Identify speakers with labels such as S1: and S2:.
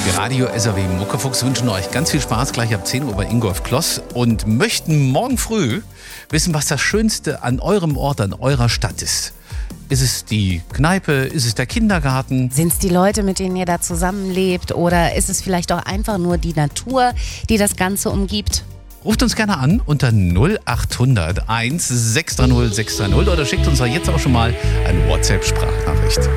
S1: Die Radio SAW Muckefuchs wünschen euch ganz viel Spaß gleich ab 10 Uhr bei Ingolf Kloss und möchten morgen früh wissen, was das Schönste an eurem Ort, an eurer Stadt ist. Ist es die Kneipe? Ist es der Kindergarten?
S2: Sind es die Leute, mit denen ihr da zusammenlebt? Oder ist es vielleicht auch einfach nur die Natur, die das Ganze umgibt?
S1: Ruft uns gerne an unter 0800 1 630 630 oder schickt uns jetzt auch schon mal eine WhatsApp-Sprachnachricht.